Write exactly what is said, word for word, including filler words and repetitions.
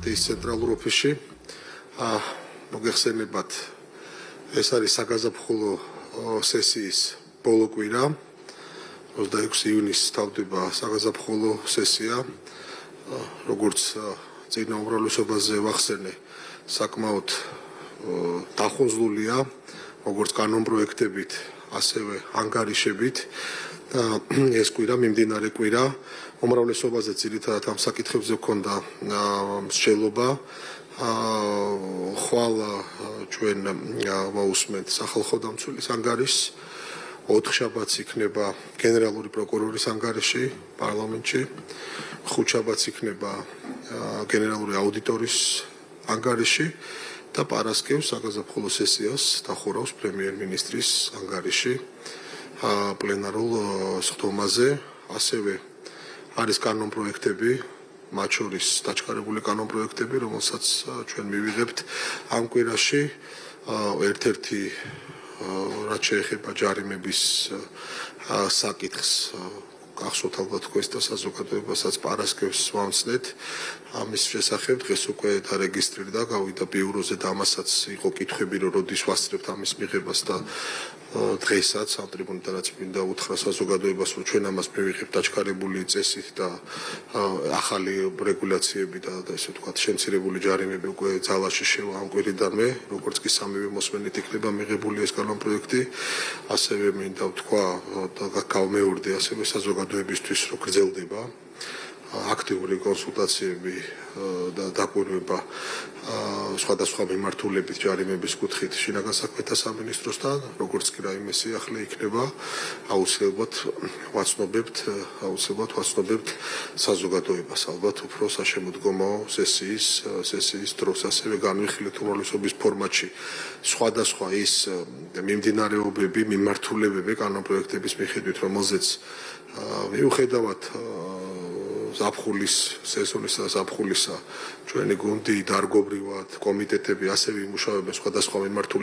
პარტიის ცენტრალურ ოფისში. მოგეხსენებათ, ეს არის საგაზაფხულო სესიის ბოლო კვირა. ოცდაექვსი ივნისს თავდება საგაზაფხულო სესია. როგორც წინა უმრავლესობაზე ვახსენე, საკმაოდ დახუნძლულია, როგორც კანონპროექტებით, ასევე ანგარიშებით. ეს კვირა მიმდინარე კვირა უმრავლესობაზე ძირითადად ამ საკითხებზე ჰქონდა მსჯელობა. ხვალ ჩვენ ვაუსმენთ სახალხო დამცველის ანგარიშს. ოთხშაბათს იქნება გენერალური პროკურორის ანგარიში პარლამენტში. ხუთშაბათს იქნება გენერალური აუდიტორის ანგარიში და პარასკევს საგაზაფხულო სესიას დახურავს პრემიერ-მინისტრის ანგარიში პლენარულ სხდომაზე. ასევე არის კანონპროექტები, მათ შორის დაჩქარებული კანონპროექტები, რომელსაც ჩვენ მივიღებთ ამ კვირაში. ერთ-ერთი რაც შეეხება ჯარიმების საკითხს, გახსოვთ ალბათ თქვენს და საზოგადოებასაც პარასკევს ვამცნეთ. ამის შესახებ დღეს უკვე დარეგისტრირდა, გავიდა ბიუროზე და ამასაც იყო კითხვები, რომ როდის ვასწრებთ ამის მიღებას და დღესაც ამ ტრიბუნიდანაც მინდა უთხრა საზოგადოებას, რომ ჩვენ ამას მივიღებთ დაჩქარებული წესით და ახალი რეგულაციები და ესე ვთქვათ, შემცირებული ჯარიმები უკვე ძალაში შევა ამ კვირიდანვე, როგორც კი სამივე მოსმენით იქნება მიღებული ეს კანონპროექტი. ასევე მინდა ვთქვა და გავმეორდე ასევე საზოგადოებისთვის, რომ გრძელდება აქტიური კონსულტაციები და დაკვირვება სხვადასხვა მიმართულებით ჯარიმების კუთხით შინაგან საქმეთა სამინისტროსთან, როგორც კი რაიმე სიახლე იქნება, აუცილებლად ვაცნობებთ, აუცილებლად ვაცნობებთ საზოგადოებას, ალბათ უფრო საშემოდგომო სესიის სესიის დროს. ასევე განვიხილეთ უმრავლესობის ფორმატში სხვადასხვა ის მიმდინარეობები, მიმართულებები კანონპროექტების მიხედვით, რომელზეც მიუხედავად ზაფხულის სეზონისა და ზაფხულისა ჩვენი გუნდი დარგობრივად კომიტეტები ასევე იმუშავებენ სხვადასხვა მიმართულებით